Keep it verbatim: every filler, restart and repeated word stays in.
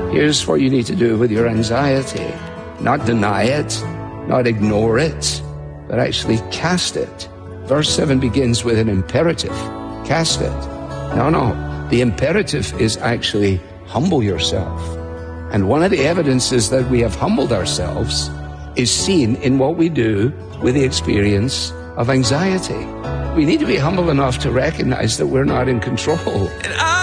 Here's what you need to do with your anxiety. Not deny it, not ignore it, but actually cast it. Verse seven begins with an imperative. Cast it. No, no. The imperative is actually humble yourself. And one of the evidences that we have humbled ourselves is seen in what we do with the experience of anxiety. We need to be humble enough to recognize that we're not in control.